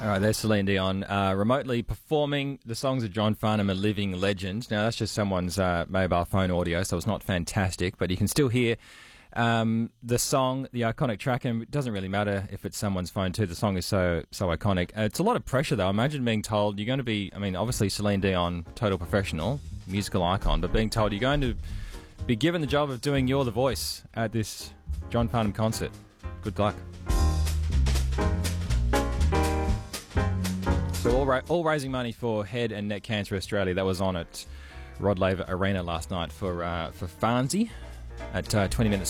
All right, there's Celine Dion remotely performing the songs of John Farnham, a living legend. Now, that's just someone's mobile phone audio, so it's not fantastic, but you can still hear the song, the iconic track, and it doesn't really matter if it's someone's phone too. The song is so iconic. It's a lot of pressure, though. Imagine being told you're going to be, obviously Celine Dion, total professional, musical icon, but being told you're going to be given the job of doing You're the Voice at this John Farnham concert. Good luck. So all raising money for Head and Neck Cancer Australia. That was on at Rod Laver Arena last night for Farnsey at 20 minutes